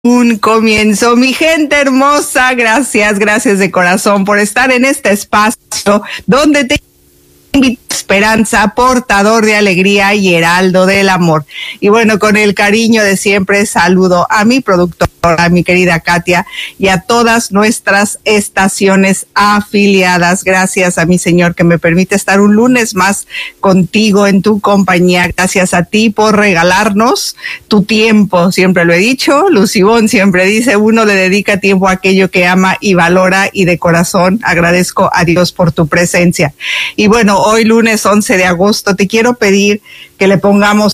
Un comienzo, mi gente hermosa, gracias de corazón por estar en este espacio donde te invito a esperanza, portador de alegría y heraldo del amor. Y bueno, con el cariño de siempre saludo a mi productora, a mi querida Katia, y a todas nuestras estaciones afiliadas. Gracias a mi Señor que me permite estar un lunes más contigo en tu compañía. Gracias a ti por regalarnos tu tiempo. Siempre lo he dicho, Lucibón siempre dice, uno le dedica tiempo a aquello que ama y valora, y de corazón agradezco a Dios por tu presencia. Y bueno, hoy lunes 11 de agosto te quiero pedir que le pongamos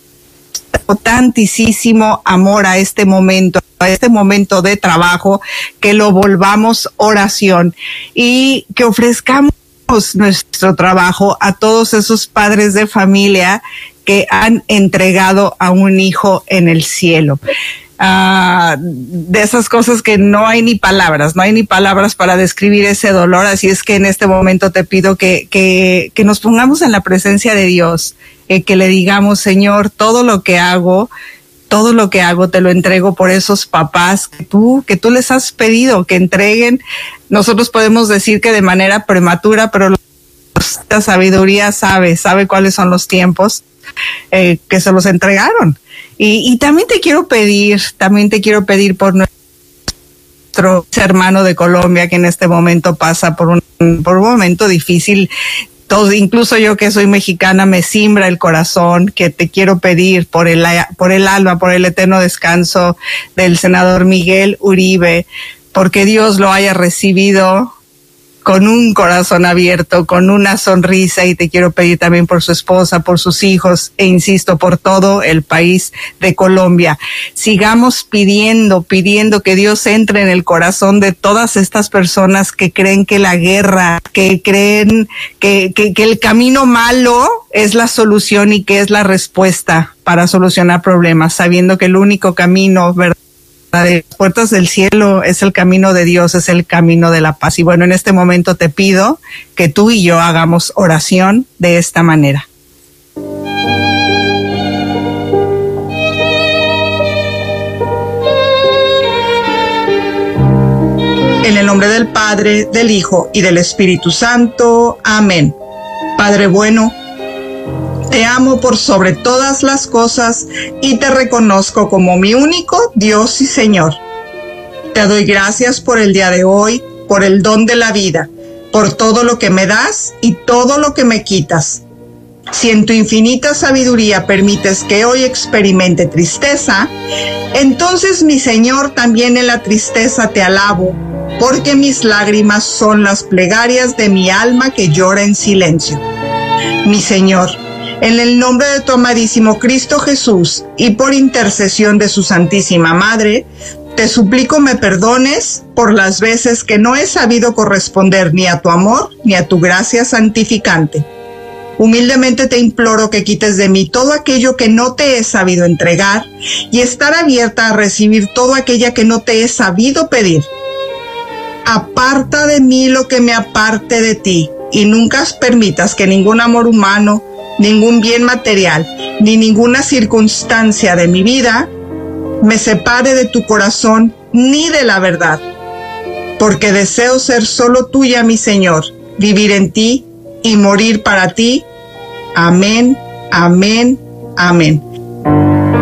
tantísimo amor a este momento de trabajo, que lo volvamos oración y que ofrezcamos nuestro trabajo a todos esos padres de familia que han entregado a un hijo en el cielo. De esas cosas que no hay ni palabras para describir ese dolor. Así es que en este momento te pido que nos pongamos en la presencia de Dios, que le digamos: Señor, todo lo que hago te lo entrego por esos papás que tú les has pedido que entreguen. Nosotros podemos decir que de manera prematura, pero la sabiduría sabe cuáles son los tiempos que se los entregaron. Y también te quiero pedir por nuestro hermano de Colombia, que en este momento pasa por un momento difícil. Todo, incluso yo que soy mexicana, me simbra el corazón, que te quiero pedir por el alma, por el eterno descanso del senador Miguel Uribe, porque Dios lo haya recibido con un corazón abierto, con una sonrisa. Y te quiero pedir también por su esposa, por sus hijos, e insisto, por todo el país de Colombia. Sigamos pidiendo que Dios entre en el corazón de todas estas personas que creen que la guerra, que creen que el camino malo es la solución y que es la respuesta para solucionar problemas, sabiendo que el único camino verdadero de las puertas del cielo es el camino de Dios, es el camino de la paz. Y bueno, en este momento te pido que tú y yo hagamos oración de esta manera. En el nombre del Padre, del Hijo y del Espíritu Santo. Amén. Padre bueno, te amo por sobre todas las cosas y te reconozco como mi único Dios y Señor. Te doy gracias por el día de hoy, por el don de la vida, por todo lo que me das y todo lo que me quitas. Si en tu infinita sabiduría permites que hoy experimente tristeza, entonces, mi Señor, también en la tristeza te alabo, porque mis lágrimas son las plegarias de mi alma que llora en silencio. Mi Señor, en el nombre de tu amadísimo Cristo Jesús y por intercesión de su Santísima Madre, te suplico me perdones por las veces que no he sabido corresponder ni a tu amor ni a tu gracia santificante. Humildemente te imploro que quites de mí todo aquello que no te he sabido entregar y estar abierta a recibir todo aquello que no te he sabido pedir. Aparta de mí lo que me aparte de ti, y nunca permitas que ningún amor humano, ningún bien material, ni ninguna circunstancia de mi vida me separe de tu corazón ni de la verdad, porque deseo ser solo tuya, mi Señor, vivir en ti y morir para ti. Amén, amén, amén.